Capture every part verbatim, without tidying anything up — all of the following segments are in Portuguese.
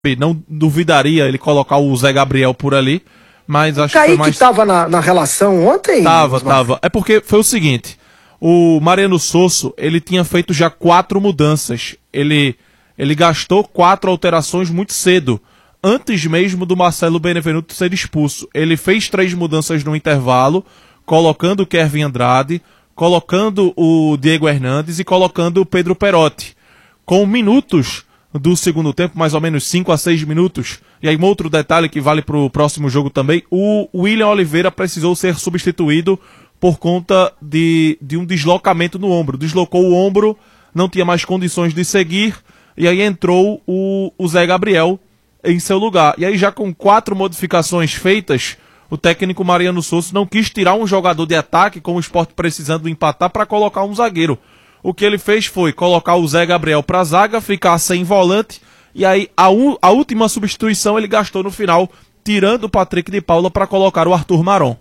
não duvidaria ele colocar o Zé Gabriel por ali, mas acho Kaique que foi mais... estava na, na relação ontem? Tava, tava. É porque foi o seguinte, o Mariano Sosso, ele tinha feito já quatro mudanças, ele, ele gastou quatro alterações muito cedo, antes mesmo do Marcelo Benevenuto ser expulso. Ele fez três mudanças no intervalo, colocando o Kevin Andrade, colocando o Diego Hernandes e colocando o Pedro Perotti. Com minutos do segundo tempo, mais ou menos cinco a seis minutos, e aí um outro detalhe que vale para o próximo jogo também, o William Oliveira precisou ser substituído por conta de, de um deslocamento no ombro. Deslocou o ombro, não tinha mais condições de seguir, e aí entrou o, o Zé Gabriel em seu lugar. E aí já com quatro modificações feitas, o técnico Mariano Sosso não quis tirar um jogador de ataque, com o Sport precisando empatar, para colocar um zagueiro. O que ele fez foi colocar o Zé Gabriel para a zaga, ficar sem volante, e aí a, un... a última substituição ele gastou no final, tirando o Patrick de Paula para colocar o Arthur Maron.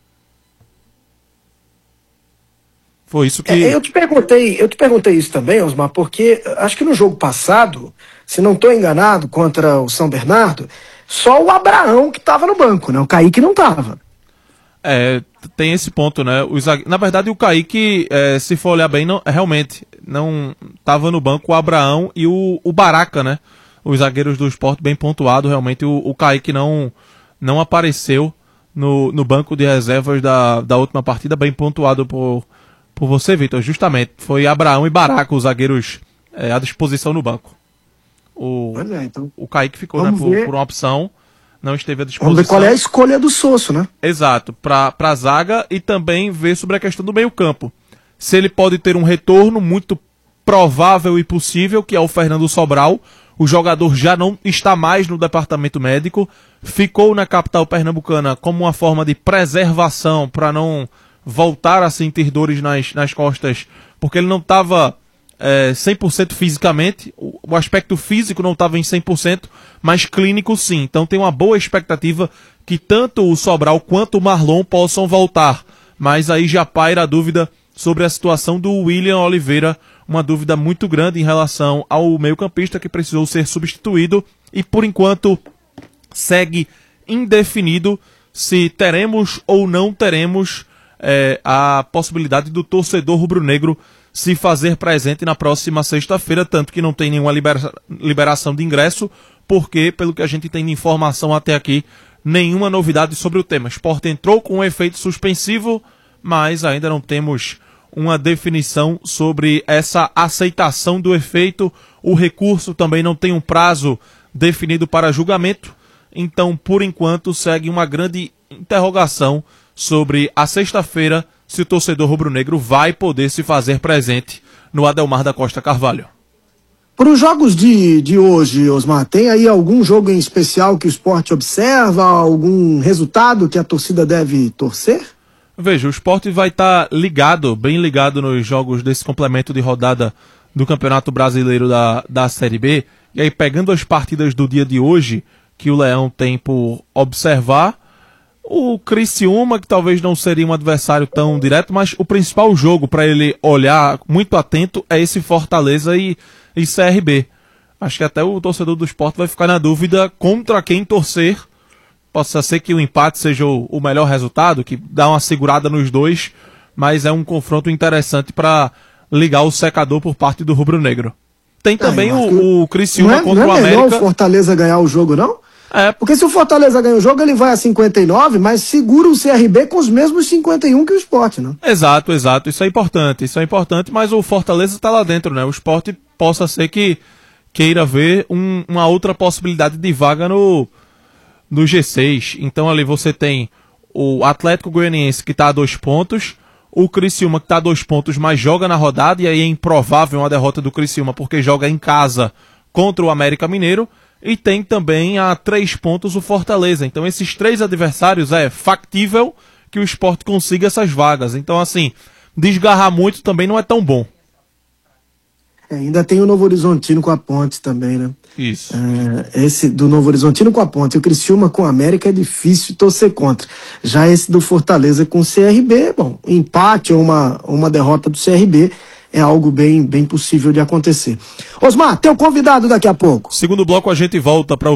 Foi isso que... É, eu te perguntei, eu te perguntei isso também, Osmar, porque acho que no jogo passado, se não estou enganado, contra o São Bernardo, só o Abraão que estava no banco, né? O Kaique não estava. É, tem esse ponto, né? O zague... Na verdade, o Kaique, é, se for olhar bem, não, realmente não estava no banco o Abraão e o, o Baraca, né? Os zagueiros do Sport bem pontuado, realmente o, o Kaique não, não apareceu no, no banco de reservas da, da última partida, bem pontuado por, por você, Vitor. Justamente, foi Abraão e Baraca, os zagueiros é, à disposição no banco. O, é, então, o Kaique ficou, né, por, por uma opção, não esteve à disposição. Vamos ver qual é a escolha do Sosso, né? Exato, para a zaga e também ver sobre a questão do meio campo. Se ele pode ter um retorno muito provável e possível, que é o Fernando Sobral. O jogador já não está mais no departamento médico, ficou na capital pernambucana como uma forma de preservação para não voltar a sentir dores nas, nas costas, porque ele não estava é, cem por cento fisicamente, o, o aspecto físico não estava em cem por cento, mas clínico sim. Então tem uma boa expectativa que tanto o Sobral quanto o Marlon possam voltar, mas aí já paira a dúvida sobre a situação do William Oliveira, uma dúvida muito grande em relação ao meio-campista que precisou ser substituído e por enquanto segue indefinido se teremos ou não teremos é, a possibilidade do torcedor rubro-negro se fazer presente na próxima sexta-feira, tanto que não tem nenhuma libera- liberação de ingresso, porque, pelo que a gente tem de informação até aqui, nenhuma novidade sobre o tema. O Sport entrou com um efeito suspensivo, mas ainda não temos uma definição sobre essa aceitação do efeito. O recurso também não tem um prazo definido para julgamento, então, por enquanto, segue uma grande interrogação sobre a sexta-feira, se o torcedor rubro-negro vai poder se fazer presente no Adelmar da Costa Carvalho. Para os jogos de, de hoje, Osmar, tem aí algum jogo em especial que o Sport observa, algum resultado que a torcida deve torcer? Veja, o Sport vai estar ligado, bem ligado nos jogos desse complemento de rodada do Campeonato Brasileiro da, da Série B, e aí pegando as partidas do dia de hoje, que o Leão tem por observar, o Criciúma, que talvez não seria um adversário tão direto, mas o principal jogo para ele olhar muito atento é esse Fortaleza e, e C R B. Acho que até o torcedor do Sport vai ficar na dúvida contra quem torcer. Possa ser que o empate seja o, o melhor resultado, que dá uma segurada nos dois, mas é um confronto interessante para ligar o secador por parte do rubro-negro. Tem também é, o, o Criciúma não é, contra não é o América. Não é o Fortaleza ganhar o jogo, não? É. Porque se o Fortaleza ganha o jogo, ele vai a cinquenta e nove, mas segura o C R B com os mesmos cinquenta e um que o Sport, né? Exato, exato. Isso é importante, isso é importante, mas o Fortaleza está lá dentro, né? O Sport possa ser que queira ver um, uma outra possibilidade de vaga no, no G seis. Então ali você tem o Atlético Goianiense que está a dois pontos, o Criciúma que está a dois pontos, mas joga na rodada, e aí é improvável uma derrota do Criciúma porque joga em casa contra o América Mineiro. E tem também a três pontos o Fortaleza. Então esses três adversários é factível que o Sport consiga essas vagas. Então assim, desgarrar muito também não é tão bom. É, ainda tem o Novo Horizontino com a Ponte também, né? Isso. É, esse do Novo Horizontino com a Ponte, o Criciúma com a América é difícil torcer contra. Já esse do Fortaleza com o C R B, bom, empate ou uma, uma derrota do C R B é algo bem, bem possível de acontecer. Osmar, teu convidado daqui a pouco. Segundo bloco a gente volta para